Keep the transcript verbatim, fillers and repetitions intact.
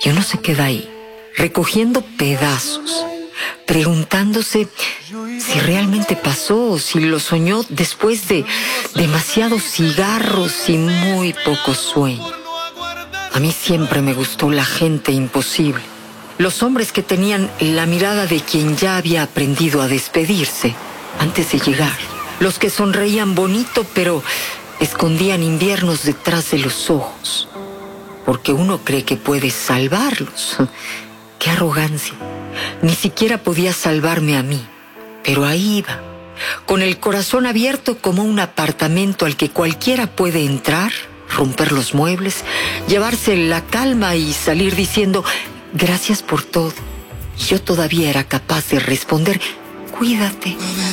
Y uno se queda ahí, recogiendo pedazos, preguntándose si realmente pasó o si lo soñó después de demasiados cigarros y muy poco sueño. A mí siempre me gustó la gente imposible, los hombres que tenían la mirada de quien ya había aprendido a despedirse antes de llegar, los que sonreían bonito pero escondían inviernos detrás de los ojos, porque uno cree que puede salvarlos. ¡Qué arrogancia! Ni siquiera podía salvarme a mí, pero ahí iba, con el corazón abierto como un apartamento al que cualquiera puede entrar, romper los muebles, llevarse la calma y salir diciendo gracias por todo. Y yo todavía era capaz de responder, cuídate.